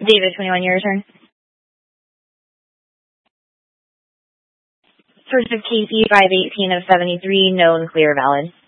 David, 21, your turn. First of KC 518 of 73, known, clear, valid.